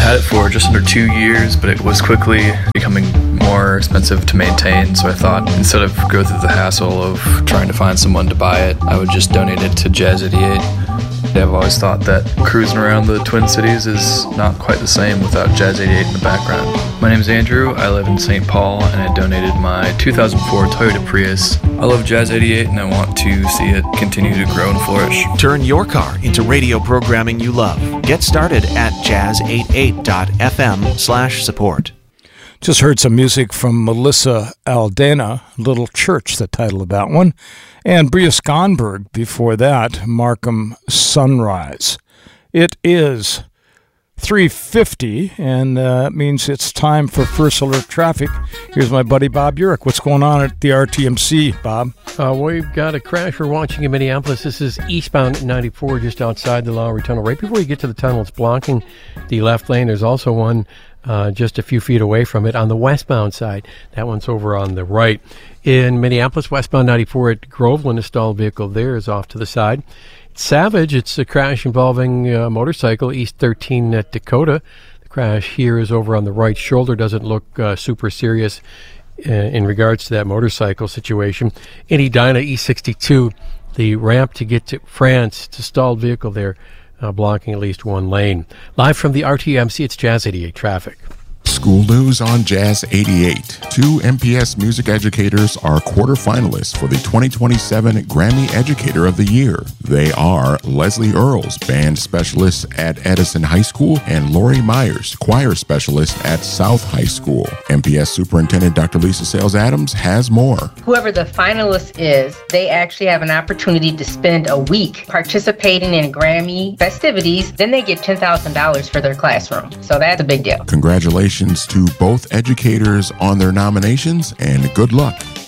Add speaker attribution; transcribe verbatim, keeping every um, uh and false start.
Speaker 1: had it for just under two years, but it was quickly becoming more expensive to maintain, so I thought instead of go through the hassle of trying to find someone to buy it, I would just donate it to Jazz eighty-eight. I've always thought that cruising around the Twin Cities is not quite the same without Jazz eighty-eight in the background. My name is Andrew, I live in Saint Paul, and I donated my two thousand four Toyota Prius. I love Jazz eighty-eight, and I want to see it continue to grow and flourish.
Speaker 2: Turn your car into radio programming you love. Get started at jazz eighty-eight dot f m slash support.
Speaker 3: Just heard some music from Melissa Aldana, Little Church, the title of that one, and Bria Skonberg before that, Markham Sunrise. It is three fifty, and uh, that means it's time for First Alert Traffic. Here's my buddy Bob Urich. What's going on at the R T M C, Bob?
Speaker 4: Uh, we've got a crash we're watching in Minneapolis. This is eastbound ninety-four, just outside the Lowry Tunnel. Right before you get to the tunnel, it's blocking the left lane. There's also one uh, just a few feet away from it on the westbound side. That one's over on the right. In Minneapolis, westbound ninety-four at Groveland, a stalled vehicle there is off to the side. Savage, it's a crash involving a motorcycle, East thirteen at Dakota. The crash here is over on the right shoulder. Doesn't look uh, super serious uh, in regards to that motorcycle situation. In Edina, East sixty-two, the ramp to get to France, it's a stalled vehicle there, uh, blocking at least one lane. Live from the R T M C, it's Jazz eighty-eight Traffic.
Speaker 5: School news on Jazz eighty-eight. Two M P S music educators are quarterfinalists for the twenty twenty-seven Grammy Educator of the Year. They are Leslie Earls, band specialist at Edison High School, and Lori Myers, choir specialist at South High School. M P S Superintendent Doctor Lisa Sales-Adams has more.
Speaker 6: Whoever the finalist is, they actually have an opportunity to spend a week participating in Grammy festivities. Then they get ten thousand dollars for their classroom. So that's a big deal.
Speaker 5: Congratulations to both educators on their nominations, and good luck.